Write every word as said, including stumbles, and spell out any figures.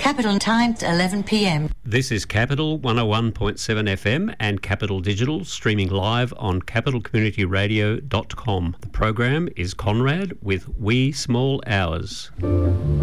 Capital Times, eleven p m. This is Capital one oh one point seven F M and Capital Digital, streaming live on capital community radio dot com. The program is Conrad with Wee Small Hours.